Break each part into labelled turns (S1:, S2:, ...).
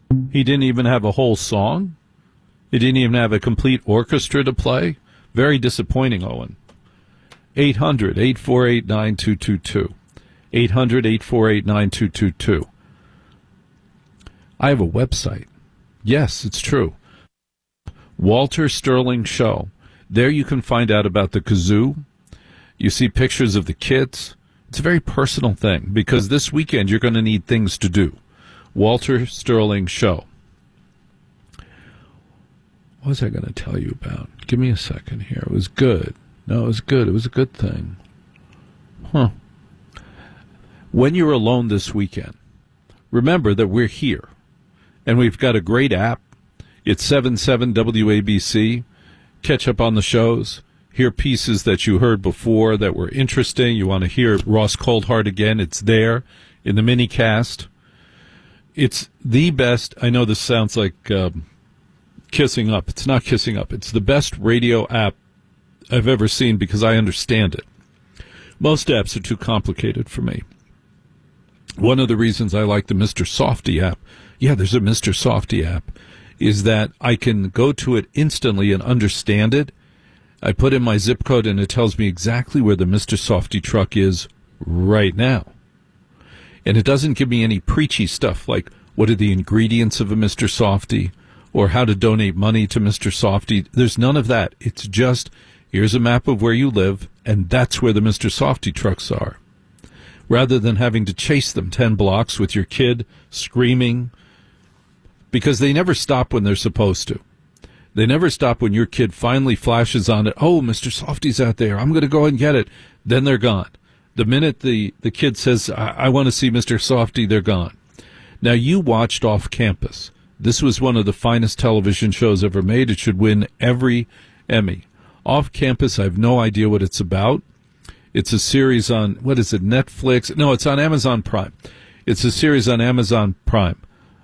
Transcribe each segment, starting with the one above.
S1: He didn't even have a whole song. He didn't even have a complete orchestra to play. Very disappointing, Owen. 800-848-9222. 800-848-9222. I have a website. Yes, it's true. Walter Sterling Show. There you can find out about the kazoo. You see pictures of the kids. It's a very personal thing because this weekend you're going to need things to do. Walter Sterling Show. What was I going to tell you about? Give me a second here. It was good. No, it was good. It was a good thing. When you're alone this weekend, remember that we're here. And we've got a great app. It's 77 WABC. Catch up on the shows. Hear pieces that you heard before that were interesting. You want to hear Ross Coulthart again. It's there in the minicast. It's the best. I know this sounds like kissing up. It's not kissing up. It's the best radio app I've ever seen because I understand it. Most apps are too complicated for me. One of the reasons I like the Mr. Softy app, there's a Mr. Softy app, is that I can go to it instantly and understand it. I put in my zip code and it tells me exactly where the Mr. Softy truck is right now. And it doesn't give me any preachy stuff like what are the ingredients of a Mr. Softy or how to donate money to Mr. Softy. There's none of that. It's just here's a map of where you live and that's where the Mr. Softy trucks are. Rather than having to chase them 10 blocks with your kid screaming, because they never stop when they're supposed to. They never stop when your kid finally flashes on it. Oh, Mr. Softy's out there. I'm going to go and get it. Then they're gone. The minute the kid says, I want to see Mr. Softy, they're gone. Now, you watched Off Campus. This was one of the finest television shows ever made. It should win every Emmy. Off Campus, I have no idea what it's about. It's a series on, what is it, Netflix? No, it's on Amazon Prime. It's a series on Amazon Prime.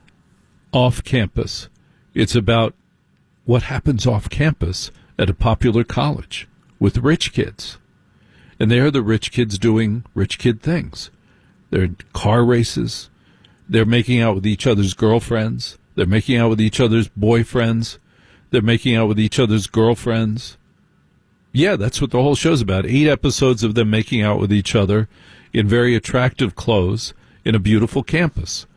S1: Off Campus. It's about what happens off campus at a popular college with rich kids. And they are the rich kids doing rich kid things. They're in car races. They're making out with each other's girlfriends. They're making out with each other's boyfriends. They're making out with each other's girlfriends. Yeah, that's what the whole show's about. 8 episodes of them making out with each other in very attractive clothes in a beautiful campus.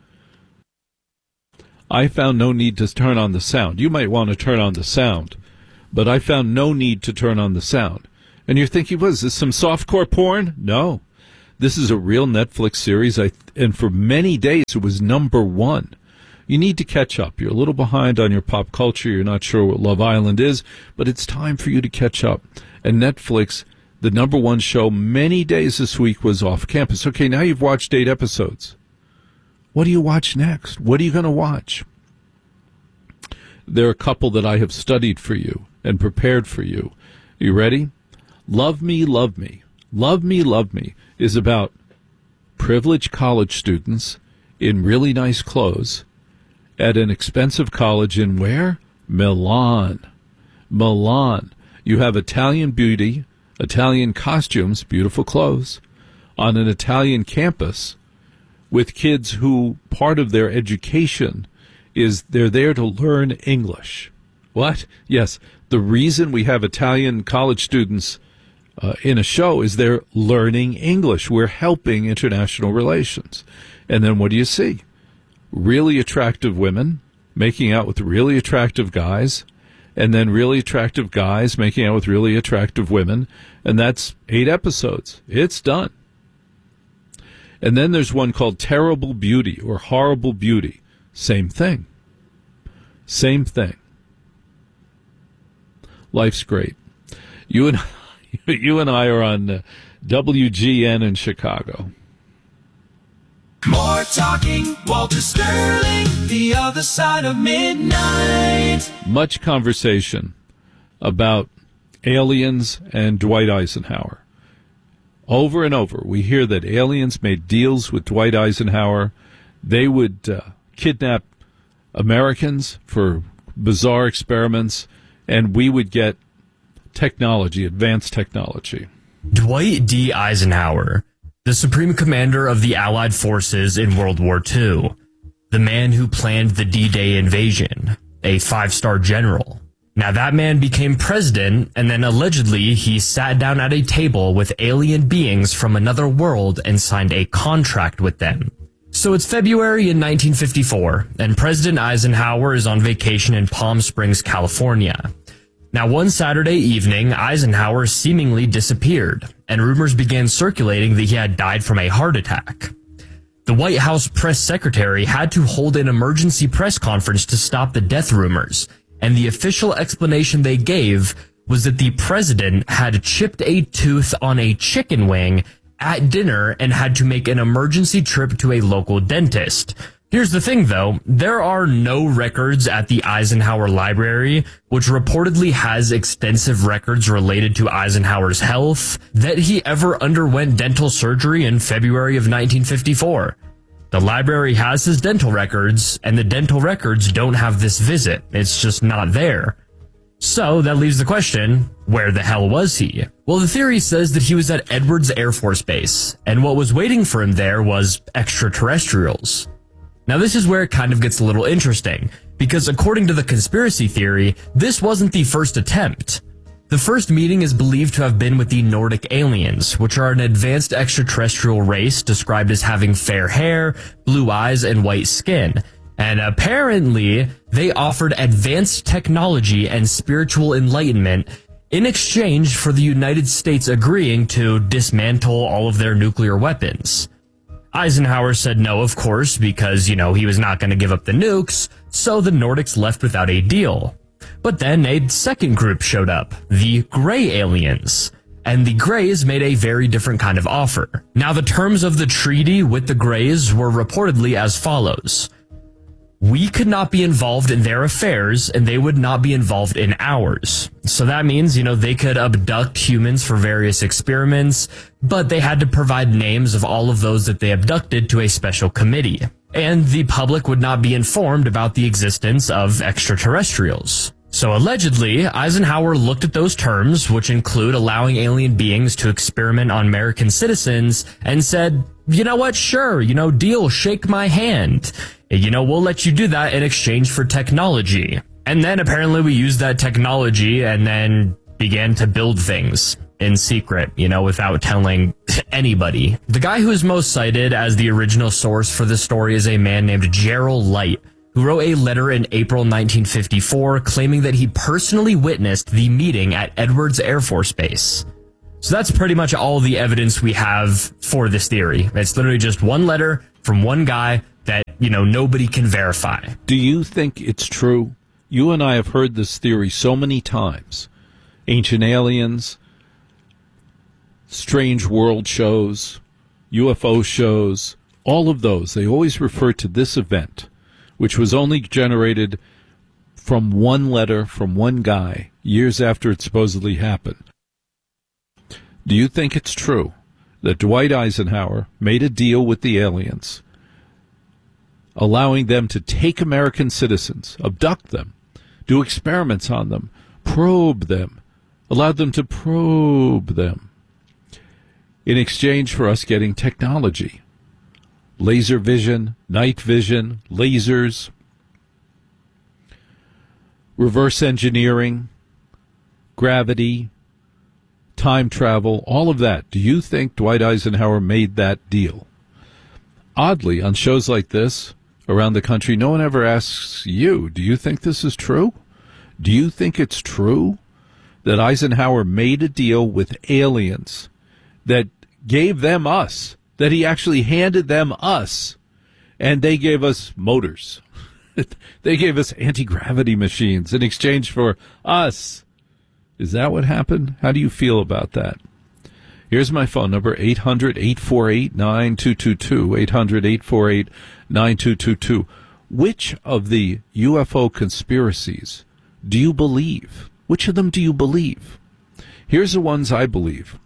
S1: I found no need to turn on the sound. You might want to turn on the sound, but I found no need to turn on the sound. And you're thinking, what is this, some softcore porn? No. This is a real Netflix series, and for many days it was #1. You need to catch up. You're a little behind on your pop culture. You're not sure what Love Island is, but it's time for you to catch up. And Netflix, the #1 show many days this week was Off Campus. Okay, now you've watched 8 episodes. What do you watch next? What are you going to watch? There are a couple that I have studied for you and prepared for you. You ready? Love Me, Love Me. Love Me, Love Me is about privileged college students in really nice clothes at an expensive college in where? Milan. Milan. You have Italian beauty, Italian costumes, beautiful clothes, on an Italian campus with kids who part of their education is they're there to learn English. What? Yes, the reason we have Italian college students in a show is they're learning English. We're helping international relations. And then what do you see? Really attractive women making out with really attractive guys, and then really attractive guys making out with really attractive women, and that's 8 episodes. It's done. And then there's one called Terrible Beauty or Horrible Beauty. Same thing. Same thing. Life's great. You and I are on WGN in Chicago.
S2: More talking, Walter Sterling, the other side of midnight.
S1: Much conversation about aliens and Dwight Eisenhower. Over and over, we hear that aliens made deals with Dwight Eisenhower. They would kidnap Americans for bizarre experiments, and we would get technology, advanced technology.
S3: Dwight D. Eisenhower, the Supreme Commander of the Allied Forces in World War II, the man who planned the D-Day invasion, a 5-star general. Now that man became president, and then allegedly he sat down at a table with alien beings from another world and signed a contract with them. So it's February in 1954, and President Eisenhower is on vacation in Palm Springs, California. Now, one Saturday evening, Eisenhower seemingly disappeared, and rumors began circulating that he had died from a heart attack. The White House press secretary had to hold an emergency press conference to stop the death rumors, and the official explanation they gave was that the president had chipped a tooth on a chicken wing at dinner and had to make an emergency trip to a local dentist. Here's the thing, though. There are no records at the Eisenhower Library, which reportedly has extensive records related to Eisenhower's health, that he ever underwent dental surgery in February of 1954. The library has his dental records, and the dental records don't have this visit. It's just not there. So that leaves the question, where the hell was he? Well, the theory says that he was at Edwards Air Force Base, and what was waiting for him there was extraterrestrials. Now, this is where it kind of gets a little interesting, because according to the conspiracy theory, this wasn't the first attempt. The first meeting is believed to have been with the Nordic aliens, which are an advanced extraterrestrial race described as having fair hair, blue eyes, and white skin. And apparently, they offered advanced technology and spiritual enlightenment in exchange for the United States agreeing to dismantle all of their nuclear weapons. Eisenhower said no, of course, because, he was not going to give up the nukes, so the Nordics left without a deal. But then a second group showed up, the Gray aliens. And the Greys made a very different kind of offer. Now, the terms of the treaty with the Greys were reportedly as follows. We could not be involved in their affairs, and they would not be involved in ours. So that means, they could abduct humans for various experiments, but they had to provide names of all of those that they abducted to a special committee. And the public would not be informed about the existence of extraterrestrials. So allegedly, Eisenhower looked at those terms, which include allowing alien beings to experiment on American citizens, and said, you know what, sure, deal, shake my hand. We'll let you do that in exchange for technology. And then apparently we used that technology and then began to build things in secret, without telling anybody. The guy who is most cited as the original source for this story is a man named Gerald Light, who wrote a letter in April 1954 claiming that he personally witnessed the meeting at Edwards Air Force Base. So that's pretty much all the evidence we have for this theory. It's literally just one letter from one guy that, nobody can verify.
S1: Do you think it's true? You and I have heard this theory so many times. Ancient aliens, strange world shows, UFO shows, all of those, they always refer to this event, which was only generated from one letter from one guy years after it supposedly happened. Do you think it's true that Dwight Eisenhower made a deal with the aliens, allowing them to take American citizens, abduct them, do experiments on them, probe them, allowed them to probe them, in exchange for us getting technology? Laser vision, night vision, lasers, reverse engineering, gravity, time travel, all of that. Do you think Dwight Eisenhower made that deal? Oddly, on shows like this around the country, no one ever asks you, do you think this is true? Do you think it's true that Eisenhower made a deal with aliens that gave them us, that he actually handed them us, and they gave us motors? They gave us anti-gravity machines in exchange for us. Is that what happened? How do you feel about that? Here's my phone number, 800-848-9222, 800-848-9222. Which of the UFO conspiracies do you believe? Which of them do you believe? Here's the ones I believe.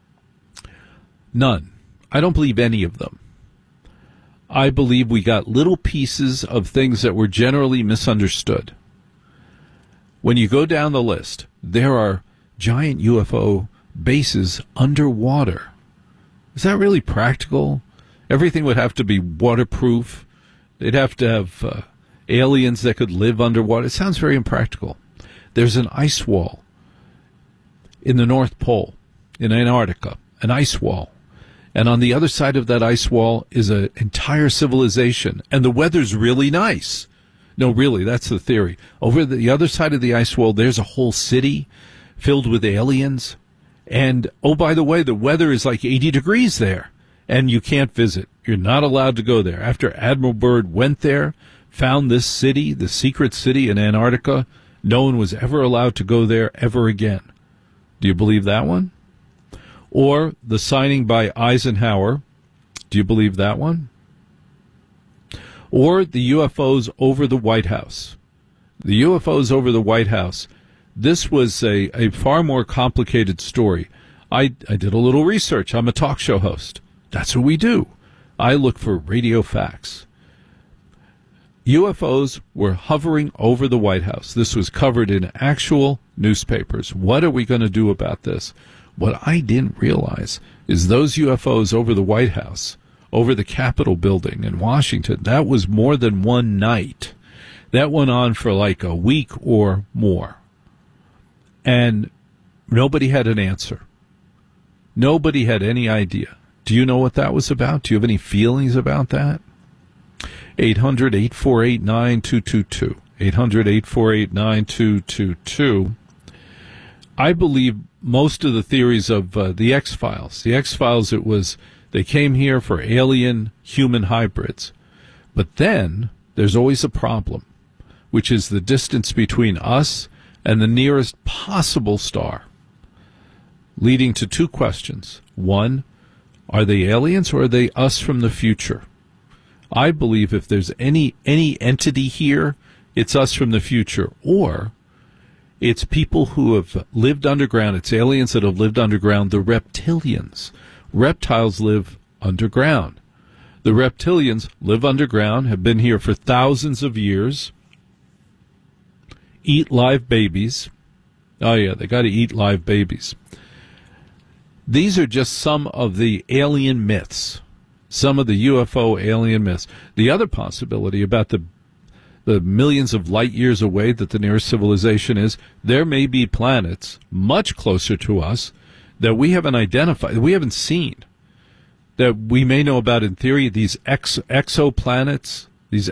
S1: None. I don't believe any of them. I believe we got little pieces of things that were generally misunderstood. When you go down the list, there are giant UFO bases underwater. Is that really practical? Everything would have to be waterproof. They'd have to have aliens that could live underwater. It sounds very impractical. There's an ice wall in the North Pole, in Antarctica, an ice wall. And on the other side of that ice wall is an entire civilization. And the weather's really nice. No, really, that's the theory. Over the other side of the ice wall, there's a whole city filled with aliens. And, oh, by the way, the weather is like 80 degrees there. And you can't visit. You're not allowed to go there. After Admiral Byrd went there, found this city, the secret city in Antarctica, no one was ever allowed to go there ever again. Do you believe that one? Or the signing by Eisenhower. Do you believe that one? Or the UFOs over the White House. The UFOs over the White House. This was a far more complicated story. I did a little research. I'm a talk show host. That's what we do. I look for radio facts. UFOs were hovering over the White House. This was covered in actual newspapers. What are we going to do about this? What I didn't realize is those UFOs over the White House, over the Capitol building in Washington, that was more than one night. That went on for like a week or more. And nobody had an answer. Nobody had any idea. Do you know what that was about? Do you have any feelings about that? 800-848-9222. 800-848-9222. I believe most of the theories of the X-Files. The X-Files, they came here for alien-human hybrids. But then there's always a problem, which is the distance between us and the nearest possible star, leading to two questions. One, are they aliens or are they us from the future? I believe if there's any entity here, it's us from the future, or it's people who have lived underground. It's aliens that have lived underground, the reptilians. Reptiles live underground. The reptilians live underground, have been here for thousands of years, eat live babies. Oh, yeah, they got to eat live babies. These are just some of the alien myths. Some of the UFO alien myths. The other possibility about the millions of light years away that the nearest civilization is, there may be planets much closer to us that we haven't identified, we haven't seen, that we may know about in theory, these exoplanets,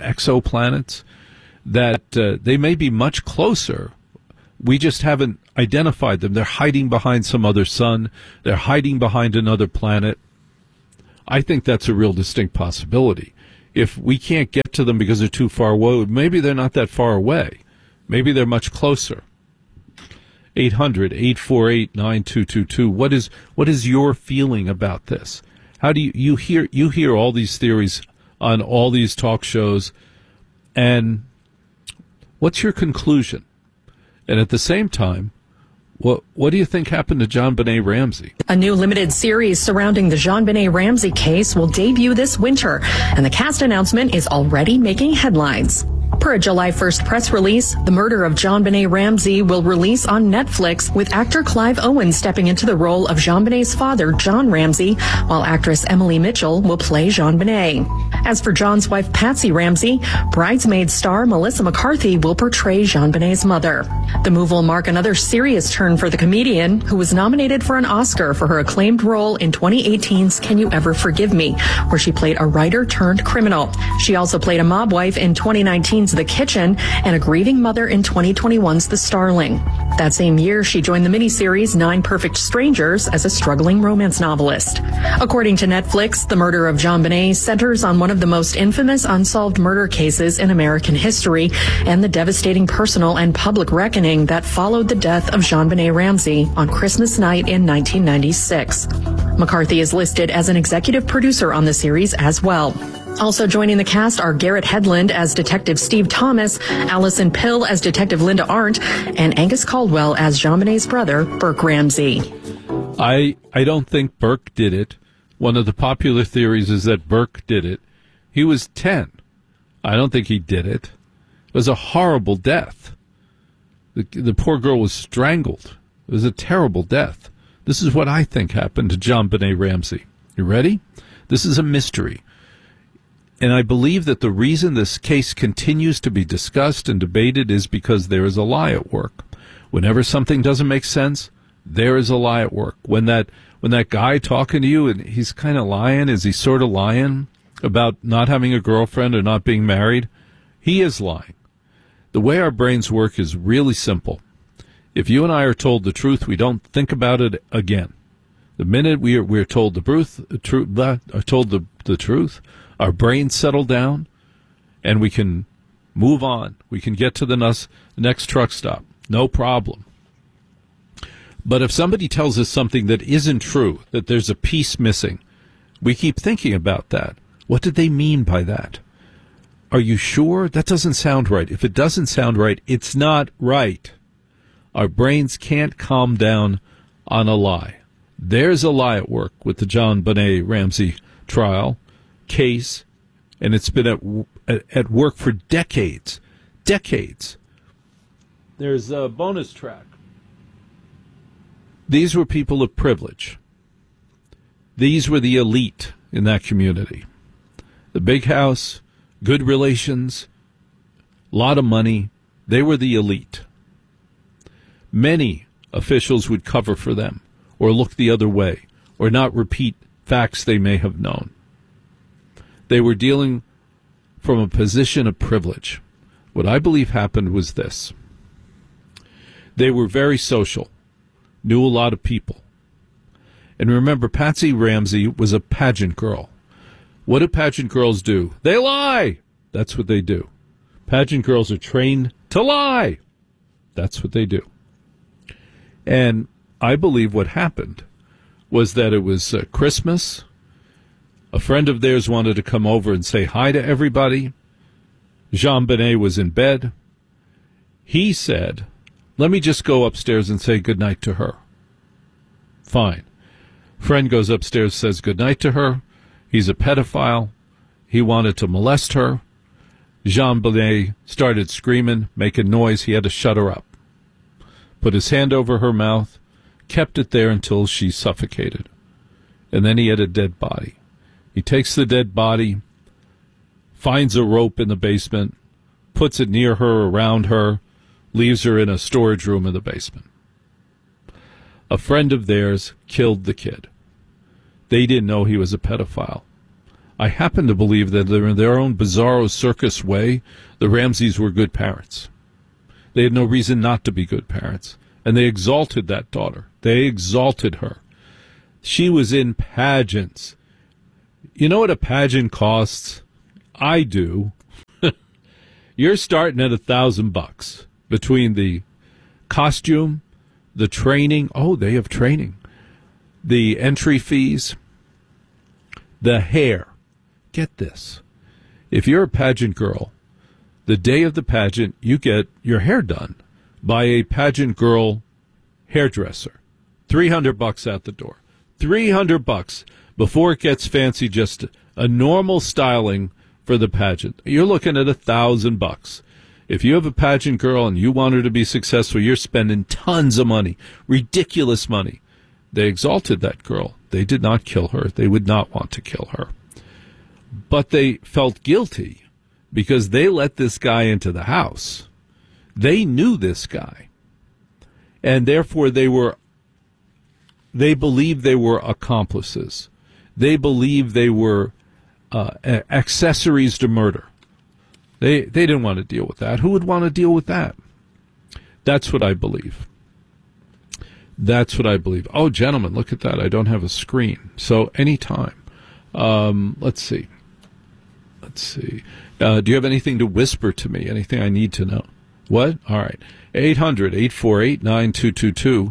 S1: that they may be much closer. We just haven't identified them. They're hiding behind some other sun. They're hiding behind another planet. I think that's a real distinct possibility. If we can't get to them because they're too far away, maybe they're not that far away. Maybe they're much closer. 800-848-9222. What is your feeling about this? How do you hear all these theories on all these talk shows, and what's your conclusion? And at the same time, what do you think happened to JonBenét Ramsey?
S4: A new limited series surrounding the JonBenét Ramsey case will debut this winter, and the cast announcement is already making headlines. Per a July 1st press release, The Murder of JonBenét Ramsey will release on Netflix, with actor Clive Owen stepping into the role of JonBenét's father, John Ramsey, while actress Emily Mitchell will play JonBenét. As for John's wife, Patsy Ramsey, Bridesmaid star Melissa McCarthy will portray JonBenét's mother. The move will mark another serious turn for the comedian, who was nominated for an Oscar for her acclaimed role in 2018's Can You Ever Forgive Me, where she played a writer-turned-criminal. She also played a mob wife in 2019's The Kitchen and a grieving mother in 2021's The Starling. That same year, she joined the miniseries 9 Perfect Strangers as a struggling romance novelist. According to Netflix, The Murder of JonBenét centers on one of the most infamous unsolved murder cases in American history and the devastating personal and public reckoning that followed the death of JonBenét Ramsey on Christmas night in 1996. McCarthy is listed as an executive producer on the series as well. Also joining the cast are Garrett Hedlund as Detective Steve Thomas, Allison Pill as Detective Linda Arndt, and Angus Caldwell as JonBenét's brother, Burke Ramsey.
S1: I don't think Burke did it. One of the popular theories is that Burke did it. He was 10. I don't think he did it. It was a horrible death. The poor girl was strangled. It was a terrible death. This is what I think happened to JonBenét Ramsey. You ready? This is a mystery. And I believe that the reason this case continues to be discussed and debated is because there is a lie at work. Whenever something doesn't make sense, there is a lie at work. When that guy talking to you and he's kind of lying, is he sort of lying about not having a girlfriend or not being married? He is lying. The way our brains work is really simple. If you and I are told the truth, we don't think about it again. The minute we're told the truth, our brains settle down, and we can move on. We can get to the next truck stop. No problem. But if somebody tells us something that isn't true, that there's a piece missing, we keep thinking about that. What did they mean by that? Are you sure? That doesn't sound right. If it doesn't sound right, it's not right. Our brains can't calm down on a lie. There's a lie at work with the JonBenet Ramsey trial case, and it's been at work for decades. Decades. There's a bonus track. These were people of privilege. These were the elite in that community. The big house, good relations, a lot of money. They were the elite. Many officials would cover for them or look the other way or not repeat facts they may have known. They were dealing from a position of privilege. What I believe happened was this. They were very social, knew a lot of people. And remember, Patsy Ramsey was a pageant girl. What do pageant girls do? They lie! That's what they do. Pageant girls are trained to lie. That's what they do. And I believe what happened was that it was Christmas. A friend of theirs wanted to come over and say hi to everybody. JonBenet was in bed. He said, let me just go upstairs and say goodnight to her. Fine. Friend goes upstairs, says goodnight to her. He's a pedophile. He wanted to molest her. JonBenet started screaming, making noise. He had to shut her up. Put his hand over her mouth, kept it there until she suffocated. And then he had a dead body. He takes the dead body, finds a rope in the basement, puts it near her, around her, leaves her in a storage room in the basement. A friend of theirs killed the kid. They didn't know he was a pedophile. I happen to believe that in their own bizarro circus way, the Ramseys were good parents. They had no reason not to be good parents. And they exalted that daughter. They exalted her. She was in pageants. You know what a pageant costs? I do. You're starting at $1,000 between the costume, the training. Oh, they have training. The entry fees, the hair. Get this. If you're a pageant girl, the day of the pageant, you get your hair done by a pageant girl hairdresser. $300 out the door. $300 before it gets fancy, just a normal styling for the pageant. You're looking at $1,000. If you have a pageant girl and you want her to be successful, you're spending tons of money, ridiculous money. They exalted that girl. They did not kill her. They would not want to kill her. But they felt guilty because they let this guy into the house. They knew this guy. And therefore they believed they were accomplices. They believed they were accessories to murder. They didn't want to deal with that. Who would want to deal with that? That's what I believe. That's what I believe. Oh, gentlemen, look at that. I don't have a screen. So anytime. Let's see. Do you have anything to whisper to me? Anything I need to know? What? All right. 800-848-9222.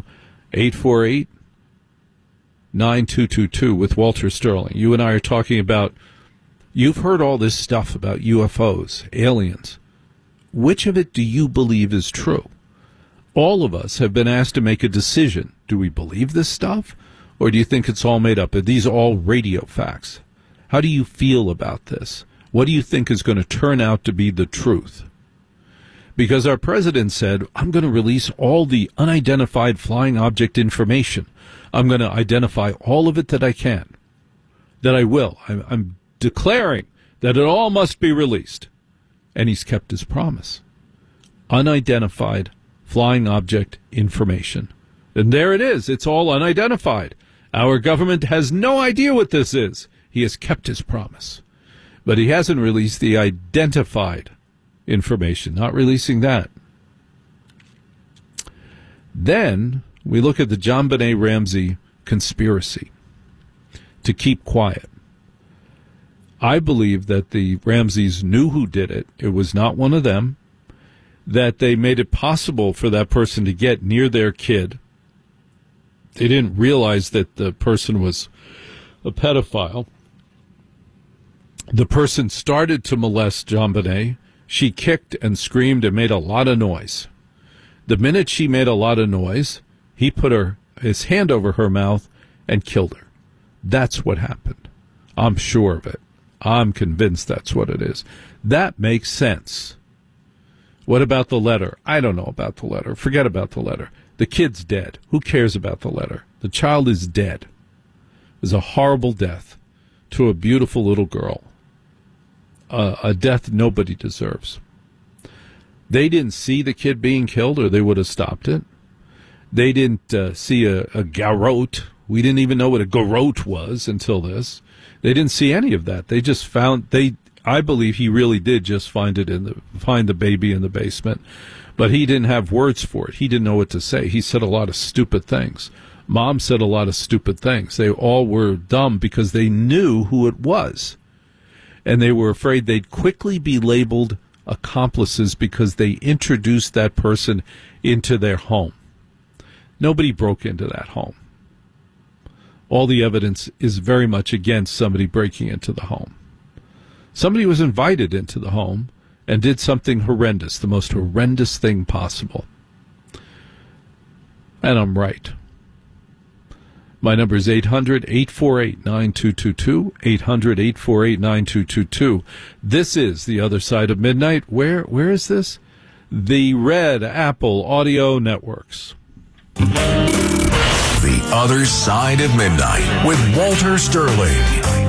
S1: 848-9222 with Walter Sterling. You and I are talking about, you've heard all this stuff about UFOs, aliens. Which of it do you believe is true? All of us have been asked to make a decision. Do we believe this stuff? Or do you think it's all made up? Are these all radio facts? How do you feel about this? What do you think is going to turn out to be the truth? Because our president said, I'm going to release all the unidentified flying object information. I'm going to identify all of it that I can. That I will. I'm declaring that it all must be released. And he's kept his promise. Unidentified flying object information. And there it is. It's all unidentified. Our government has no idea what this is. He has kept his promise. But he hasn't released the identified information, not releasing that. Then we look at the JonBenét Ramsey conspiracy to keep quiet. I believe that the Ramseys knew who did it. It was not one of them. That they made it possible for that person to get near their kid. They didn't realize that the person was a pedophile. The person started to molest JonBenét. She kicked and screamed and made a lot of noise. The minute she made a lot of noise, he put his hand over her mouth and killed her. That's what happened. I'm sure of it. I'm convinced that's what it is. That makes sense. What about the letter? I don't know about the letter. Forget about the letter. The kid's dead. Who cares about the letter? The child is dead. It was a horrible death to a beautiful little girl. A death nobody deserves. They didn't see the kid being killed, or they would have stopped it. They didn't see a garrote. We didn't even know what a garrote was until this. They didn't see any of that. They just found I believe he really did just find the baby in the basement, but he didn't have words for it. He didn't know what to say. He said a lot of stupid things. Mom said a lot of stupid things. They all were dumb because they knew who it was, and they were afraid they'd quickly be labeled accomplices because they introduced that person into their home. Nobody broke into that home. All the evidence is very much against somebody breaking into the home. Somebody was invited into the home and did something horrendous, the most horrendous thing possible. And I'm right. My number is 800-848-9222, 800-848-9222. This is The Other Side of Midnight. Where is this? The Red Apple Audio Networks.
S5: The Other Side of Midnight with Walter Sterling.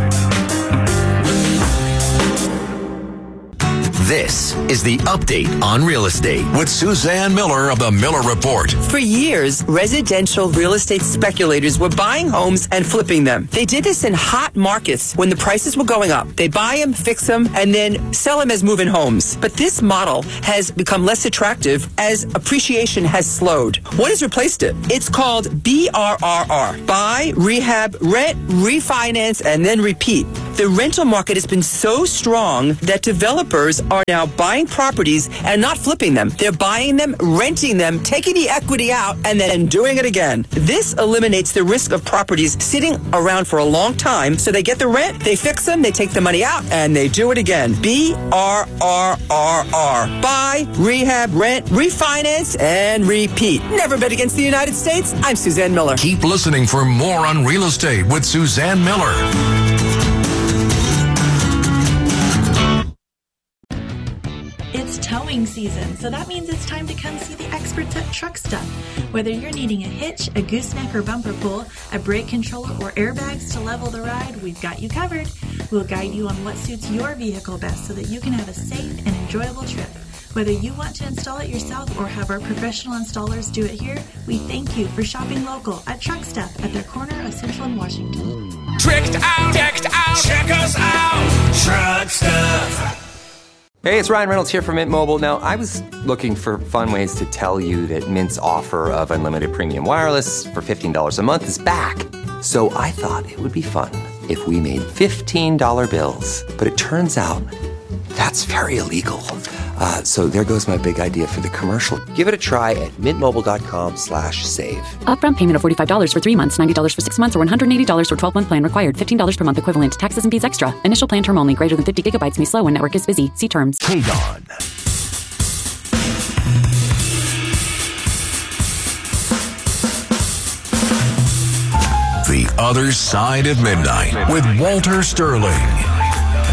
S5: This is the update on real estate with Suzanne Miller of the Miller Report.
S6: For years, residential real estate speculators were buying homes and flipping them. They did this in hot markets when the prices were going up. They buy them, fix them, and then sell them as move-in homes. But this model has become less attractive as appreciation has slowed. What has replaced it? It's called BRRR. Buy, rehab, rent, refinance, and then repeat. The rental market has been so strong that developers are now buying properties and not flipping them. They're buying them, renting them, taking the equity out, and then doing it again. This eliminates the risk of properties sitting around for a long time, so they get the rent, they fix them, they take the money out, and they do it again. BRRRR. Buy, rehab, rent, refinance, and repeat. Never bet against the United States. I'm Suzanne Miller.
S5: Keep listening for more on real estate with Suzanne Miller.
S7: It's towing season, so that means it's time to come see the experts at Truck Stuff. Whether you're needing a hitch, a gooseneck or bumper pull, a brake controller, or airbags to level the ride, we've got you covered. We'll guide you on what suits your vehicle best so that you can have a safe and enjoyable trip. Whether you want to install it yourself or have our professional installers do it here, we thank you for shopping local at Truck Stuff at their corner of Central and Washington.
S2: Tricked out, check us out, Truck Stuff.
S8: Hey, it's Ryan Reynolds here from Mint Mobile. Now, I was looking for fun ways to tell you that Mint's offer of unlimited premium wireless for $15 a month is back. So I thought it would be fun if we made $15 bills. But it turns out that's very illegal. So there goes my big idea for the commercial. Give it a try at mintmobile.com/save.
S9: Upfront payment of $45 for 3 months, $90 for 6 months, or $180 for 12-month plan required. $15 per month equivalent. Taxes and fees extra. Initial plan term only. Greater than 50 gigabytes may slow when network is busy. See terms.
S5: KDON. The Other Side of Midnight with Walter Sterling.